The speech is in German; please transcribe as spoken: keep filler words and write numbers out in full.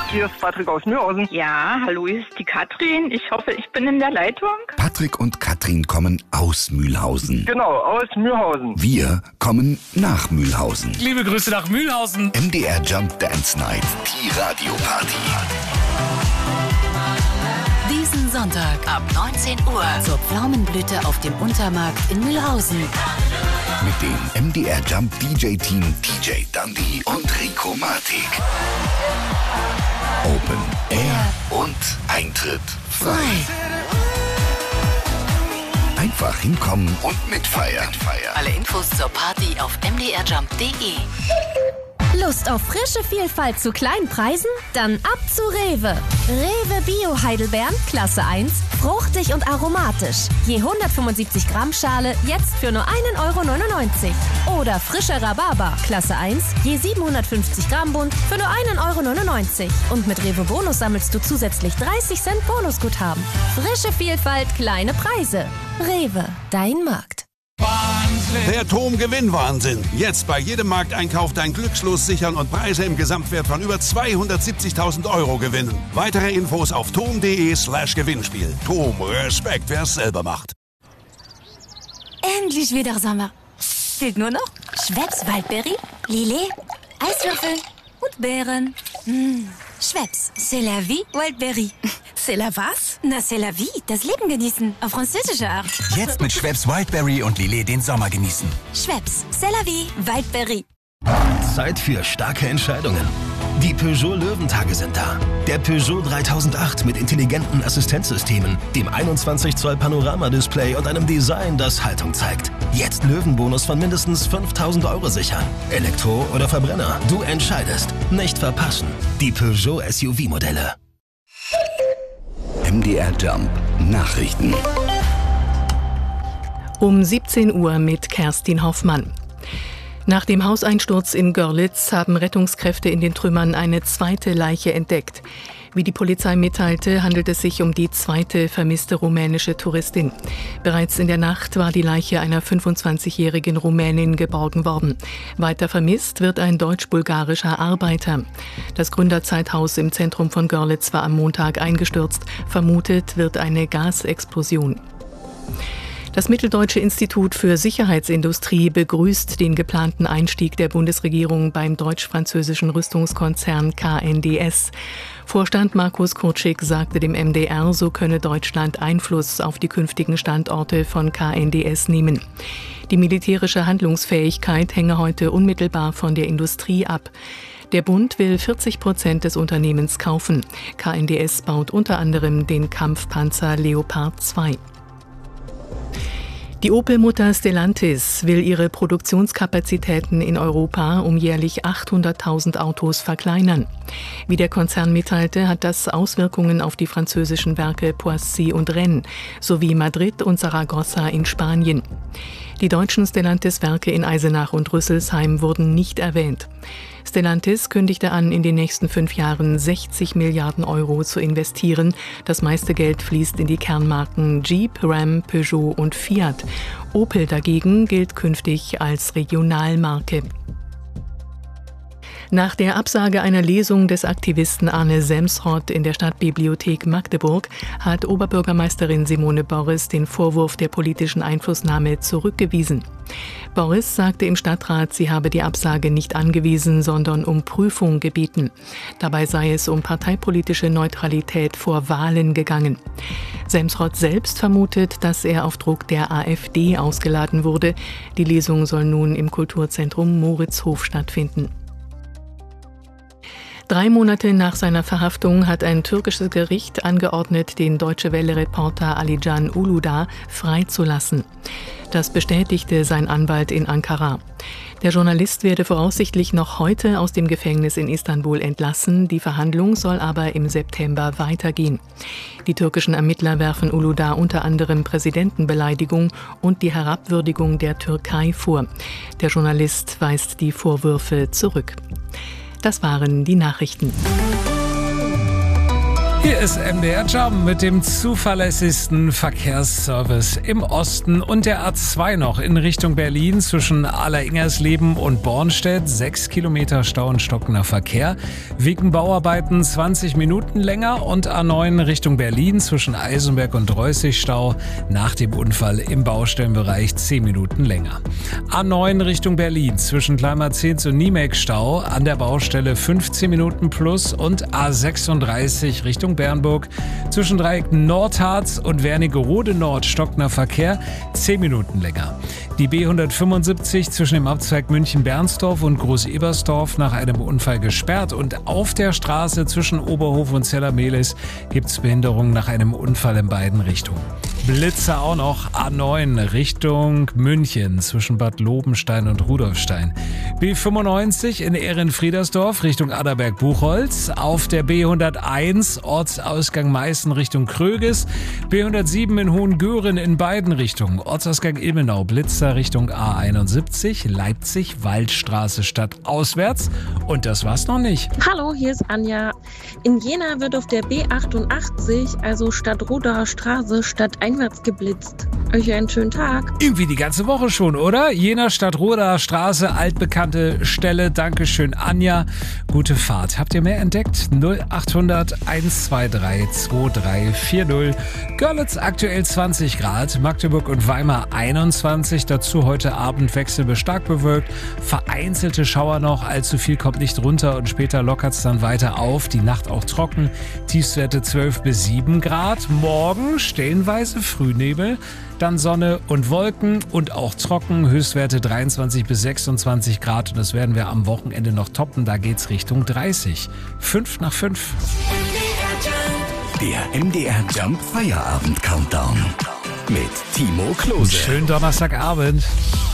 Hier ist Patrick aus Mühlhausen. Ja, hallo, hier ist die Katrin. Ich hoffe, ich bin in der Leitung. Patrick und Katrin kommen aus Mühlhausen. Genau, aus Mühlhausen. Wir kommen nach Mühlhausen. Liebe Grüße nach Mühlhausen. M D R Jump Dance Night, die Radioparty. Diesen Sonntag ab neunzehn Uhr zur Pflaumenblüte auf dem Untermarkt in Mühlhausen. Mit dem M D R Jump D J-Team D J Dundee und Rico Matic. Open Air und Eintritt frei. Einfach hinkommen und mitfeiern. Alle Infos zur Party auf m d r jump punkt d e. Lust auf frische Vielfalt zu kleinen Preisen? Dann ab zu Rewe. Rewe Bio Heidelbeeren, Klasse eins, fruchtig und aromatisch. Je hundertfünfundsiebzig Gramm Schale jetzt für nur einen Euro neunundneunzig. Oder frischer Rhabarber, Klasse eins, je siebenhundertfünfzig Gramm Bund für nur einen Euro neunundneunzig. Und mit Rewe Bonus sammelst du zusätzlich dreißig Cent Bonusguthaben. Frische Vielfalt, kleine Preise. Rewe, dein Markt. Der Tom-Gewinn-Wahnsinn. Jetzt bei jedem Markteinkauf dein Glückslos sichern und Preise im Gesamtwert von über zweihundertsiebzigtausend Euro gewinnen. Weitere Infos auf tom punkt de slash Gewinnspiel. Tom, Respekt, wer es selber macht. Endlich wieder Sommer. Fehlt nur noch Schweppes Waldberry, Lillet, Eiswürfel und Beeren. Mmh. Schweppes, c'est la vie, Wildberry. C'est la was? Na, c'est la vie, das Leben genießen, auf französische Art. Jetzt mit Schweppes Wildberry und Lillet den Sommer genießen. Schweppes, c'est la vie, Wildberry. Zeit für starke Entscheidungen. Die Peugeot Löwentage sind da. Der Peugeot dreitausendacht mit intelligenten Assistenzsystemen, dem einundzwanzig Zoll Panorama-Display und einem Design, das Haltung zeigt. Jetzt Löwenbonus von mindestens fünftausend Euro sichern. Elektro oder Verbrenner, du entscheidest. Nicht verpassen. Die Peugeot S U V-Modelle. M D R Jump Nachrichten. Um siebzehn Uhr mit Kerstin Hoffmann. Nach dem Hauseinsturz in Görlitz haben Rettungskräfte in den Trümmern eine zweite Leiche entdeckt. Wie die Polizei mitteilte, handelt es sich um die zweite vermisste rumänische Touristin. Bereits in der Nacht war die Leiche einer fünfundzwanzigjährigen Rumänin geborgen worden. Weiter vermisst wird ein deutsch-bulgarischer Arbeiter. Das Gründerzeithaus im Zentrum von Görlitz war am Montag eingestürzt. Vermutet wird eine Gasexplosion. Das Mitteldeutsche Institut für Sicherheitsindustrie begrüßt den geplanten Einstieg der Bundesregierung beim deutsch-französischen Rüstungskonzern K N D S. Vorstand Markus Kurczyk sagte dem M D R, so könne Deutschland Einfluss auf die künftigen Standorte von K N D S nehmen. Die militärische Handlungsfähigkeit hänge heute unmittelbar von der Industrie ab. Der Bund will vierzig Prozent des Unternehmens kaufen. K N D S baut unter anderem den Kampfpanzer Leopard zwei. Die Opel-Mutter Stellantis will ihre Produktionskapazitäten in Europa um jährlich achthunderttausend Autos verkleinern. Wie der Konzern mitteilte, hat das Auswirkungen auf die französischen Werke Poissy und Rennes sowie Madrid und Saragossa in Spanien. Die deutschen Stellantis-Werke in Eisenach und Rüsselsheim wurden nicht erwähnt. Stellantis kündigte an, in den nächsten fünf Jahren sechzig Milliarden Euro zu investieren. Das meiste Geld fließt in die Kernmarken Jeep, Ram, Peugeot und Fiat. Opel dagegen gilt künftig als Regionalmarke. Nach der Absage einer Lesung des Aktivisten Arne Semsrott in der Stadtbibliothek Magdeburg hat Oberbürgermeisterin Simone Borres den Vorwurf der politischen Einflussnahme zurückgewiesen. Borres sagte im Stadtrat, sie habe die Absage nicht angewiesen, sondern um Prüfung gebeten. Dabei sei es um parteipolitische Neutralität vor Wahlen gegangen. Semsrott selbst vermutet, dass er auf Druck der AfD ausgeladen wurde. Die Lesung soll nun im Kulturzentrum Moritzhof stattfinden. Drei Monate nach seiner Verhaftung hat ein türkisches Gericht angeordnet, den Deutsche Welle-Reporter Alican Uludağ freizulassen. Das bestätigte sein Anwalt in Ankara. Der Journalist werde voraussichtlich noch heute aus dem Gefängnis in Istanbul entlassen. Die Verhandlung soll aber im September weitergehen. Die türkischen Ermittler werfen Uludağ unter anderem Präsidentenbeleidigung und die Herabwürdigung der Türkei vor. Der Journalist weist die Vorwürfe zurück. Das waren die Nachrichten. Hier ist M D R Jump mit dem zuverlässigsten Verkehrsservice im Osten und der A zwei noch in Richtung Berlin zwischen Aller-Ingersleben und Bornstedt. Sechs Kilometer Stau und stockender Verkehr. Wegen Bauarbeiten zwanzig Minuten länger und A neun Richtung Berlin zwischen Eisenberg und Reußig Stau. Nach dem Unfall im Baustellenbereich zehn Minuten länger. A neun Richtung Berlin zwischen Kleinmarzens und Niemek Stau. An der Baustelle fünfzehn Minuten plus und A sechsunddreißig Richtung Bernburg zwischen Dreieck Nordharz und Wernigerode Nord stockender Verkehr zehn Minuten länger. Die B hundertfünfundsiebzig zwischen dem Abzweig München-Bernsdorf und Groß-Ebersdorf nach einem Unfall gesperrt und auf der Straße zwischen Oberhof und Zellermehlis gibt es Behinderungen nach einem Unfall in beiden Richtungen. Blitzer auch noch. A neun Richtung München zwischen Bad Lobenstein und Rudolfstein. B fünfundneunzig in Ehrenfriedersdorf Richtung Adderberg-Buchholz. Auf der B hunderteins Ortsausgang Meißen Richtung Kröges. B hundertsieben in Hohengören in beiden Richtungen. Ortsausgang Ilmenau Blitzer Richtung A einundsiebzig. Leipzig Waldstraße stadtauswärts. Und das war's noch nicht. Hallo, hier ist Anja. In Jena wird auf der B achtundachtzig, also Stadtroder Straße, stadteinwärts geblitzt. Euch einen schönen Tag. Irgendwie die ganze Woche schon, oder? Jena Stadtroder Straße, altbekannte Stelle. Dankeschön, Anja. Gute Fahrt. Habt ihr mehr entdeckt? null achthundert hundertzweiundzwanzig zweiundzwanzig vierzig. Görlitz aktuell zwanzig Grad. Magdeburg und Weimar einundzwanzig. Dazu heute Abend wechselnd stark bewölkt. Vereinzelte Schauer noch. Allzu viel kommt nicht runter und später lockert es dann weiter auf. Die Nacht auch trocken. Tiefstwerte zwölf bis sieben Grad. Morgen stellenweise Frühnebel. Dann Sonne und Wolken und auch trocken. Höchstwerte dreiundzwanzig bis sechsundzwanzig Grad. Und das werden wir am Wochenende noch toppen. Da geht's Richtung dreißig. Fünf nach fünf. Der M D R Jump Feierabend Countdown mit Timo Klose. Schönen Donnerstagabend.